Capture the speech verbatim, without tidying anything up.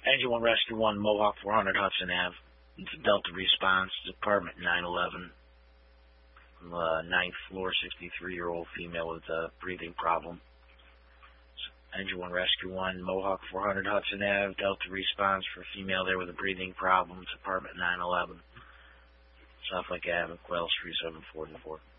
Engine one Rescue one, Mohawk four hundred Hudson Avenue. It's a Delta response, apartment nine eleven. Uh, ninth floor, sixty-three-year-old female with a breathing problem. Engine one Rescue one, Mohawk four hundred Hudson Avenue. Delta response for a female there with a breathing problem. It's apartment nine eleven. Suffolk Avenue, Quail Street, seven forty-four.